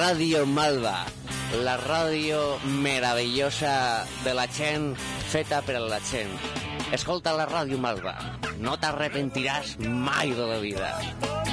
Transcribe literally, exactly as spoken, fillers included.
Radio Malva, la ràdio meravellosa de la gent, feta per a la gent. Escolta la Ràdio Malva, no t'arrepentiràs mai de la vida.